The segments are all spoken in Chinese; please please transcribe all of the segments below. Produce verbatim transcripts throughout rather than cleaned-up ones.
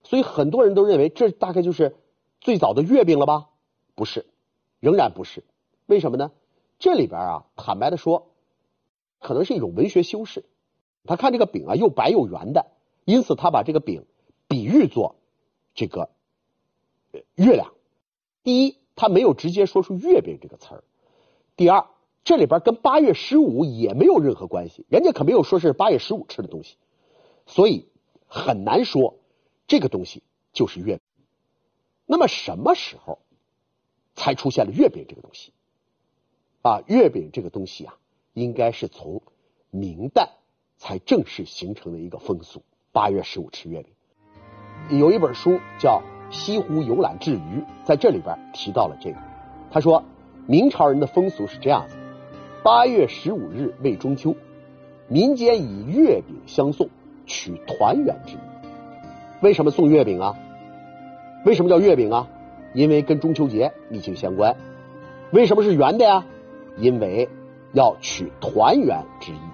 所以很多人都认为这大概就是最早的月饼了吧？不是，仍然不是。为什么呢？这里边啊，坦白的说，可能是一种文学修饰。他看这个饼啊，又白又圆的，因此他把这个饼比喻作这个月亮。第一，他没有直接说出月饼这个词儿；第二，这里边跟八月十五也没有任何关系，人家可没有说是八月十五吃的东西，所以很难说这个东西就是月饼。那么什么时候才出现了月饼这个东西？啊，月饼这个东西啊，应该是从明代才正式形成的一个风俗，八月十五吃月饼。有一本书叫《西湖游览志余》，在这里边提到了这个。他说，明朝人的风俗是这样子：八月十五日为中秋，民间以月饼相送，取团圆之意。为什么送月饼啊？为什么叫月饼啊？因为跟中秋节密切相关。为什么是圆的呀？因为要取团圆之意。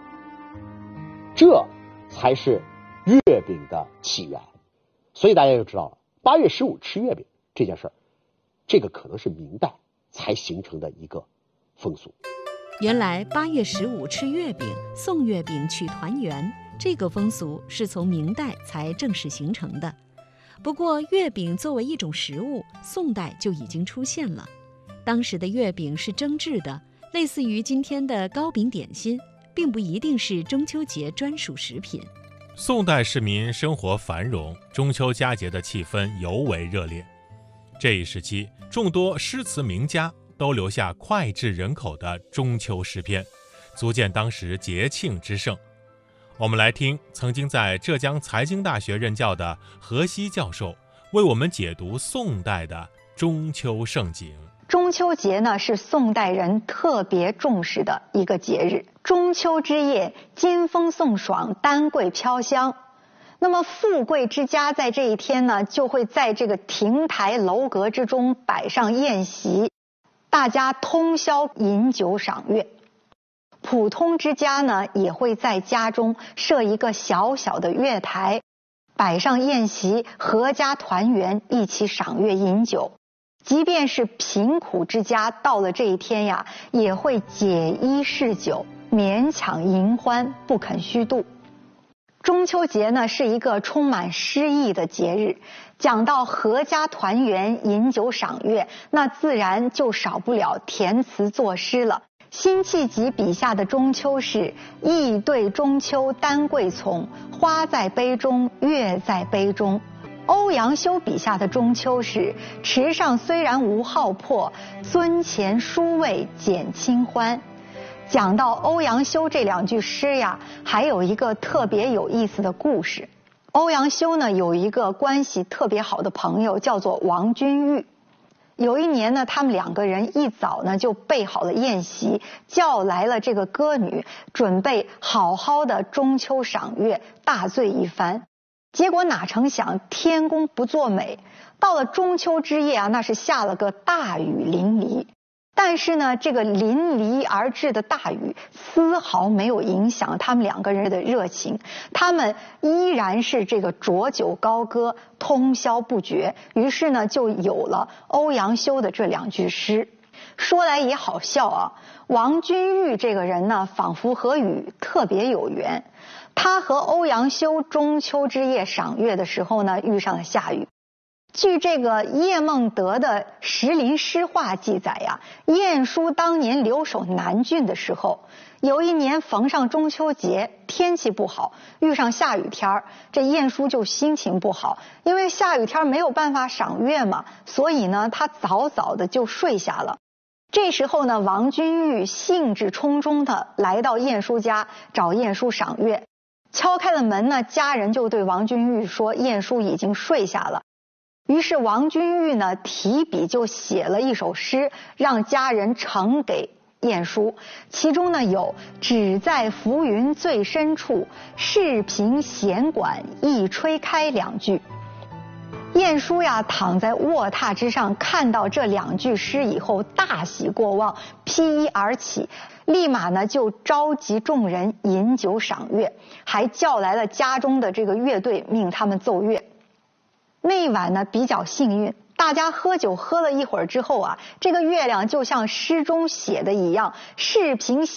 这才是月饼的起源。所以大家就知道了，八月十五吃月饼这件事儿，这个可能是明代才形成的一个风俗。 原来八月十五吃月饼、送月饼取团圆，这个风俗是从明代才正式形成的。不过月饼作为一种食物，宋代就已经出现了。当时的月饼是蒸制的，类似于今天的糕饼点心，并不一定是中秋节专属食品。 宋代市民生活繁荣，中秋佳节的气氛尤为热烈。这一时期，众多诗词名家都留下脍炙人口的中秋诗篇，足见当时节庆之盛。我们来听曾经在浙江财经大学任教的何西教授为我们解读宋代的中秋盛景。 中秋节呢，是宋代人特别重视的一个节日。中秋之夜，金风送爽，丹桂飘香。那么富贵之家在这一天呢，就会在这个亭台楼阁之中摆上宴席，大家通宵饮酒赏月。普通之家呢，也会在家中设一个小小的月台，摆上宴席，阖家团圆，一起赏月饮酒。即便是贫苦之家，到了这一天呀，也会解衣释酒，勉强迎欢，不肯虚度。中秋节呢，是一个充满诗意的节日。讲到阖家团圆、饮酒赏月，那自然就少不了填词作诗了。辛弃疾笔下的中秋是意对中秋丹桂丛，花在杯中，月在杯中。欧阳修笔下的中秋是池上虽然无浩破，樽前殊味减清欢。讲到欧阳修这两句诗呀，还有一个特别有意思的故事。欧阳修呢，有一个关系特别好的朋友叫做王君玉。有一年呢，他们两个人一早呢就备好了宴席，叫来了这个歌女，准备好好的中秋赏月，大醉一番。结果哪成想天公不作美，到了中秋之夜啊，那是下了个大雨淋漓。但是呢，这个淋漓而至的大雨丝毫没有影响他们两个人的热情，他们依然是这个浊酒高歌，通宵不绝。于是呢，就有了欧阳修的这两句诗。说来也好笑啊，王君玉这个人呢，仿佛和雨特别有缘。他和欧阳修中秋之夜赏月的时候呢，遇上了下雨。据这个叶梦得的《石林诗话》记载呀，晏殊当年留守南郡的时候，有一年逢上中秋节，天气不好，遇上下雨天，这晏殊就心情不好，因为下雨天没有办法赏月嘛，所以呢，他早早的就睡下了。这时候呢，王君玉兴致冲冲的来到晏殊家找晏殊赏月，敲开了门呢，家人就对王君玉说晏殊已经睡下了。于是王君玉呢，提笔就写了一首诗，让家人呈给晏殊。其中呢有只在浮云最深处，视频弦管一吹开两句。晏殊呀，躺在卧榻之上，看到这两句诗以后，大喜过望，披衣而起，立马呢就召集众人饮酒赏月，还叫来了家中的这个乐队，命他们奏乐。 那一晚呢比较幸运，大家喝酒喝了一会儿之后啊，这个月亮就像诗中写的一样，视平